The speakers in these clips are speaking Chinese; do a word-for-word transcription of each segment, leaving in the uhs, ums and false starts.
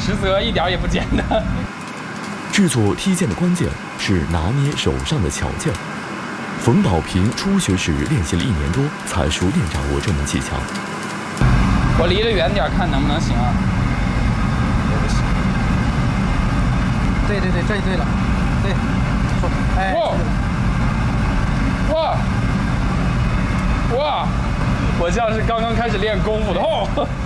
实则一点也不简单。 制作踢毽的关键是拿捏手上的巧劲儿。冯宝平初学时练习了一年多，才熟练掌握这门技巧。 我离得远点，看能不能行啊？ 对对对，这就对了。对，哎， 哇哇！我像是刚刚开始练功夫的哦。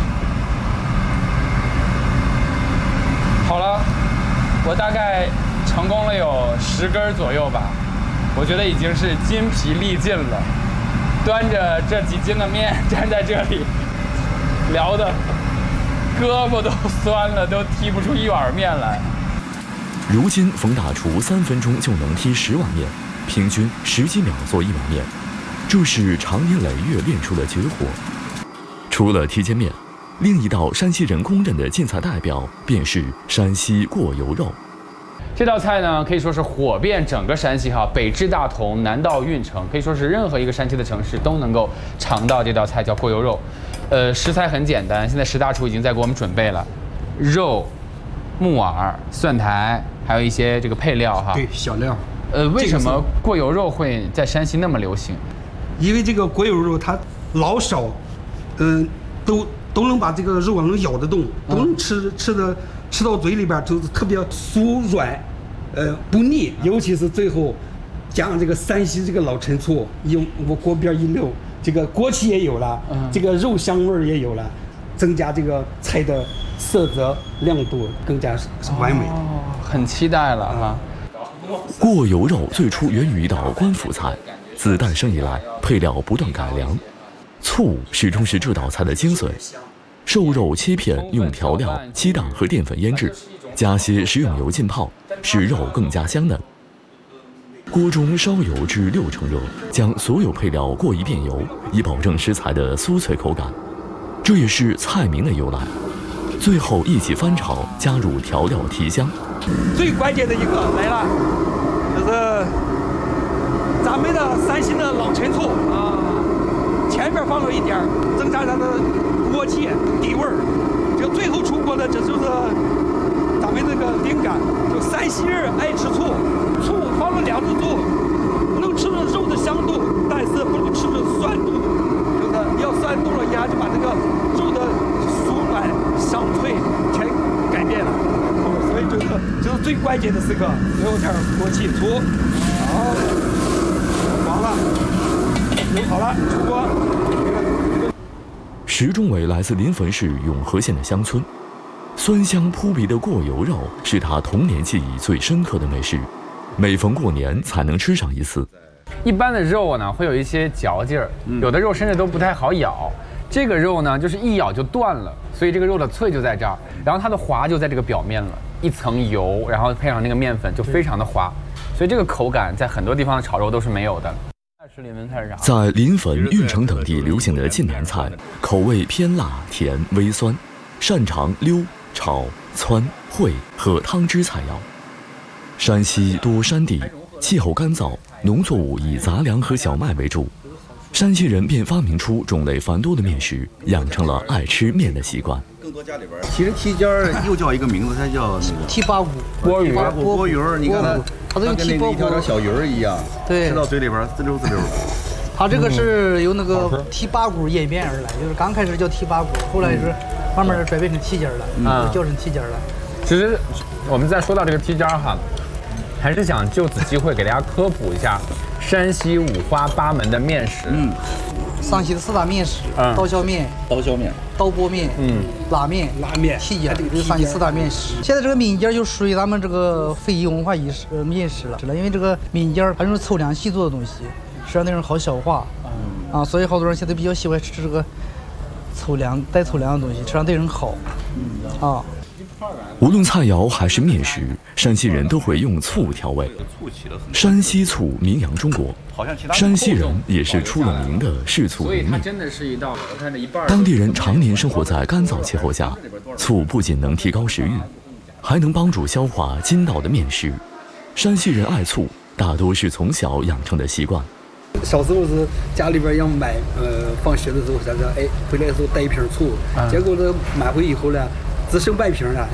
好了，我大概成功了有十根左右吧，我觉得已经是筋疲力尽了。端着这几斤的面站在这里，聊的胳膊都酸了，都踢不出一碗面来。 如今冯大厨三分钟就能踢十碗面，平均十几秒做一碗面，这是长年累月练出的绝活。除了踢毽面，另一道山西人公认的晋菜代表便是山西过油肉。 这道菜呢，可以说是火遍整个山西哈，北至大同，南到运城，可以说是任何一个山西的城市都能够尝到这道菜，叫过油肉。呃，食材很简单，现在石大厨已经在给我们准备了肉、木耳、蒜苔，还有一些这个配料哈。 对，小料。 呃，为什么过油肉会在山西那么流行？ 因为这个过油肉它老少，嗯、呃，都都能把这个肉能咬得动，都能吃、嗯、吃的吃到嘴里边就是特别酥软，呃不腻，尤其是最后加上这个山西这个老陈醋，用我锅边一溜，这个锅气也有了，嗯、这个肉香味也有了，增加这个菜的色泽亮度更加完美。 哦，很期待了哈。 过油肉最初源于一道官府菜，自诞生以来配料不断改良，醋始终是这道菜的精髓。瘦肉切片，用调料、鸡蛋和淀粉腌制，加些食用油浸泡，使肉更加香嫩。锅中烧油至六成热，将所有配料过一遍油，以保证食材的酥脆口感。这也是菜名的由来。最后一起翻炒，加入调料提香。 最关键的一个来了，就是咱们的山西的老陈醋啊，前面放了一点，增加它的锅气底味儿。就最后出锅的，这就是咱们这个灵感。就山西人爱吃醋，醋放了两次醋，能吃着肉的香度，但是不能吃着酸度。就是要酸度了一下，就把这个肉的酥软香脆全改变了。所以这个这是最关键的时刻，最后点锅气出，好，黄了，油好了，出锅。 石中伟来自临汾市永和县的乡村，酸香扑鼻的过油肉是他童年记忆最深刻的美食，每逢过年才能吃上一次。 一般的肉呢会有一些嚼劲儿，有的肉甚至都不太好咬。这个肉呢就是一咬就断了，所以这个肉的脆就在这儿，然后它的滑就在这个表面了，一层油，然后配上那个面粉就非常的滑，所以这个口感在很多地方的炒肉都是没有的。 在临汾、运城等地流行的晋南菜，口味偏辣、甜、微酸，擅长溜、炒、汆、烩和汤汁菜肴。山西多山地，气候干燥，农作物以杂粮和小麦为主，山西人便发明出种类繁多的面食，养成了爱吃面的习惯。 其实蹄尖又叫一个名字，它叫那个蹄八骨、 锅鱼、 锅鱼儿，你看它，它跟那个一条条小鱼儿一样， 对， 吃到嘴里边滋溜滋溜。 它这个是由那个蹄八骨演变而来，就是刚开始叫蹄八骨，后来是慢慢转变成蹄尖了，嗯，叫成蹄尖了。 其实我们再说到这个蹄尖哈，还是想就此机会给大家科普一下山西五花八门的面食。嗯。 山西的四大面食：刀削面、 刀削面、 刀拨面、嗯，拉面、 拉面、 蹄尖，这是山西四大面食。现在这个闽尖就属于咱们这个非遗文化仪式呃面食了，因为这个闽尖它是粗粮细做的东西，实际上那种好消化，啊，所以好多人现在比较喜欢吃这个粗粮带粗粮的东西，吃上对人好，啊。 无论菜肴还是面食，山西人都会用醋调味。山西醋名扬中国，山西人也是出了名的视醋如命。当地人常年生活在干燥气候下，醋不仅能提高食欲，还能帮助消化筋道的面食。山西人爱醋，大多是从小养成的习惯。 小时候是家里边要买，呃，放学的时候想着，哎，回来的时候带一瓶醋，啊、结果呢买回以后呢。只剩半瓶了，